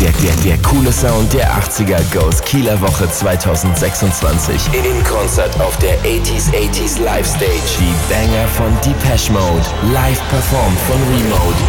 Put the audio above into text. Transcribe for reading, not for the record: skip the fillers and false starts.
Der coole Sound der 80er goes Kieler Woche 2026 in Konzert auf der 80s Live Stage. Die Banger von Depeche Mode, live performt von Remote